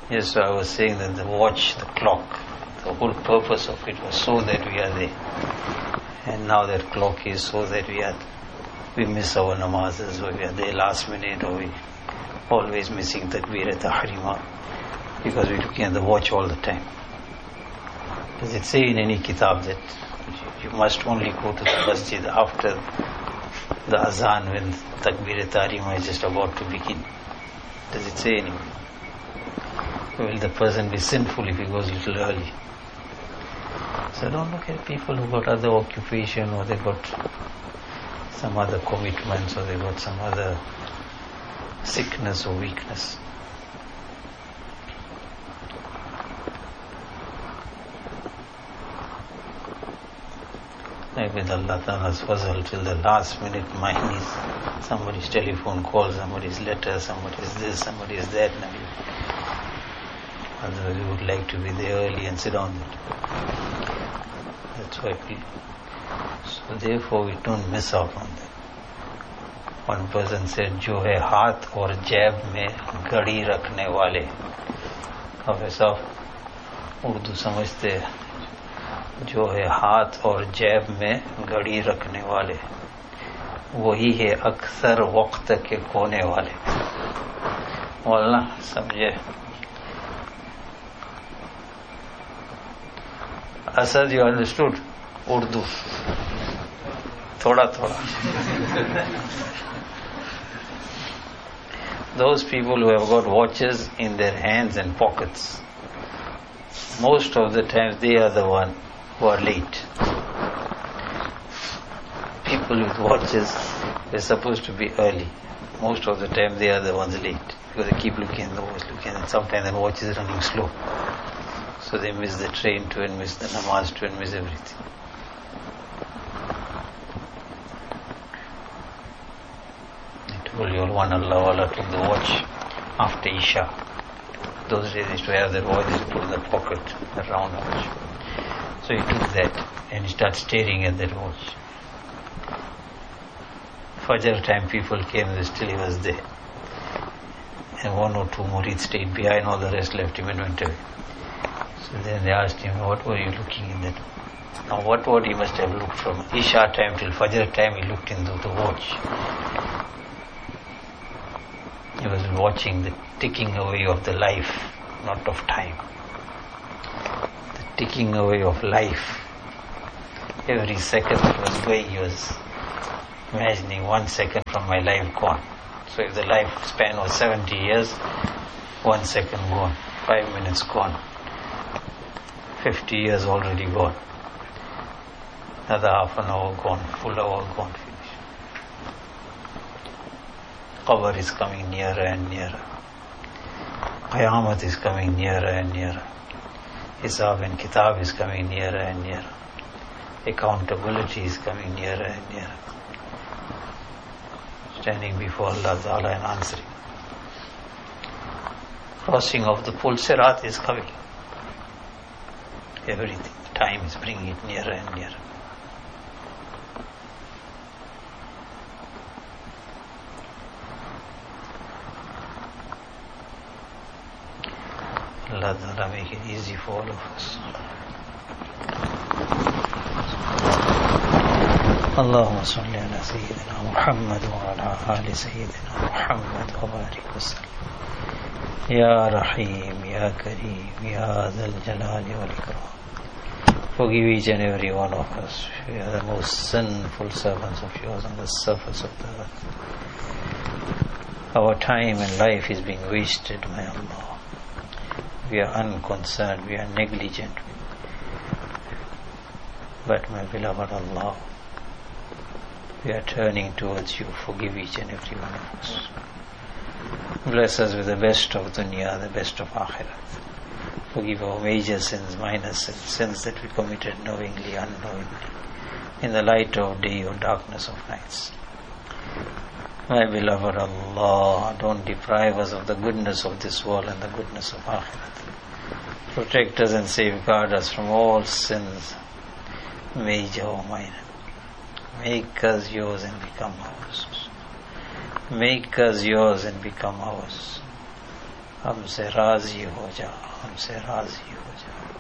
Yes, so I was saying that the watch, the clock, the whole purpose of it was so that we are there. And now that clock is so that we miss our namazes, or we are there last minute, or we always missing takbir tahrima because we're looking at the watch all the time. Does it say in any kitab that you must only go to the masjid after the azan when takbir tahrima is just about to begin? Does it say anywhere? Will the person be sinful if he goes a little early? So don't look at people who got other occupation, or they got some other commitments, or they got some other sickness or weakness. Like with Allah Ta'ala's fazl, till the last minute, mine is somebody's telephone call, somebody's letter, somebody's this, somebody's that. Otherwise we would like to be there early and sit down there. That's why so therefore we don't miss out on that. One person said, जो है हाथ और जेब में घड़ी रखने वाले. अब ऐसा उर्दू समझते हैं, जो है हाथ और जेब में घड़ी रखने वाले, वही है अक्सर वक्त के खोने वाले. बोलना समझे? Asad, you understood Urdu? Thoda. Those people who have got watches in their hands and pockets, most of the times they are the one who are late. People with watches, they're supposed to be early. Most of the time they are the ones late, because they keep looking at the watch, and sometimes the watch is running slow. So they miss the train to and miss the namaz to and miss everything. I told you all, one Allah took the watch after Isha. Those days they used to have that watch, they used to put in the pocket, the round watch. So he took that and he started staring at that watch. Fajr time people came and still he was there. And one or two murid stayed behind, all the rest left him and went away. So then they asked him, what were you looking in that? Now what he must have looked from Isha time till Fajr time, he looked into the watch. He was watching the ticking away of the life, not of time. The ticking away of life. Every second that was going, he was imagining 1 second from my life gone. So if the lifespan was 70 years, 1 second gone, 5 minutes gone. 50 years already gone. Another half an hour gone, full hour gone, finished. Qabr is coming nearer and nearer. Qayamat is coming nearer and nearer. Hisab and Kitab is coming nearer and nearer. Accountability is coming nearer and nearer. Standing before Allah Ta'ala and answering. Crossing of the Pul Sirat is coming. Everything, time is bringing it nearer and nearer. Allah Ta'ala make it easy for all of us. اللهم صل على سيدنا محمد وعلى آل سيدنا محمد وبارك وسلم. يا رحيم يا كريم يا ذا الجلال والإكرام. Forgive each and every one of us. We are the most sinful servants of yours on the surface of the earth. Our time and life is being wasted, my Allah. We are unconcerned, we are negligent. But my beloved Allah, we are turning towards you. Forgive each and every one of us. Bless us with the best of dunya, the best of akhirat. Forgive our major sins, minor sins, sins that we committed knowingly, unknowingly, in the light of day or darkness of nights. My beloved Allah, don't deprive us of the goodness of this world and the goodness of akhirat. Protect us and safeguard us from all sins, major or minor. Make us yours and become ours. Make us yours and become ours. हमसे राजी हो जा, हमसे राजी हो जा।